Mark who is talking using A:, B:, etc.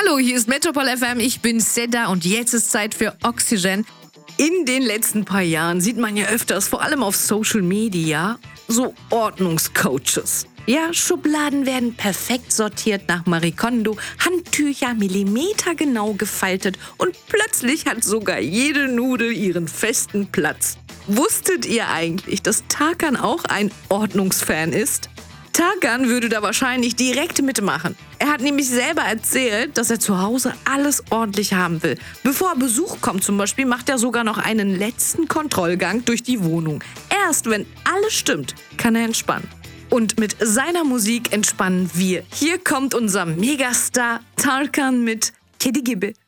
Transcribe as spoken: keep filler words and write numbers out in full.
A: Hallo, hier ist Metropol F M, ich bin Seda und jetzt ist Zeit für Oxygen. In den letzten paar Jahren sieht man ja öfters, vor allem auf Social Media, so Ordnungscoaches. Ja, Schubladen werden perfekt sortiert nach Marie Kondo, Handtücher millimetergenau gefaltet und plötzlich hat sogar jede Nudel ihren festen Platz. Wusstet ihr eigentlich, dass Tarkan auch ein Ordnungsfan ist? Tarkan würde da wahrscheinlich direkt mitmachen. Er hat nämlich selber erzählt, dass er zu Hause alles ordentlich haben will. Bevor Besuch kommt zum Beispiel, macht er sogar noch einen letzten Kontrollgang durch die Wohnung. Erst wenn alles stimmt, kann er entspannen. Und mit seiner Musik entspannen wir. Hier kommt unser Megastar Tarkan mit Kedi Gibi.